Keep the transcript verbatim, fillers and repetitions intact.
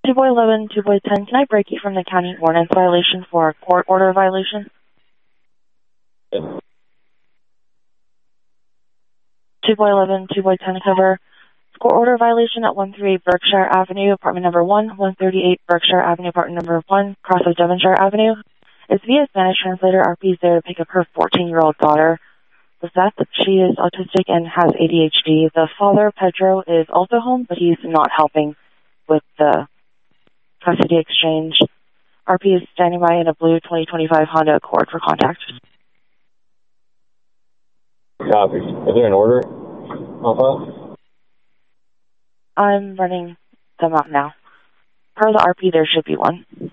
two boy eleven, two boy ten, can I break you from the county ordinance violation for a court order violation? Yes. two boy eleven, two boy ten, cover court order violation at one thirty-eight Berkshire Avenue, apartment number one, one thirty-eight Berkshire Avenue, apartment number one, cross of Devonshire Avenue. It's via Spanish translator. R P is there to pick up her fourteen-year-old daughter. With that, she is autistic and has A D H D. The father, Pedro, is also home, but he's not helping with the custody exchange. R P is standing by in a blue twenty twenty-five Honda Accord for contact. Copy. Is there an order? Uh-huh. I'm running them up now. Per the R P, there should be one.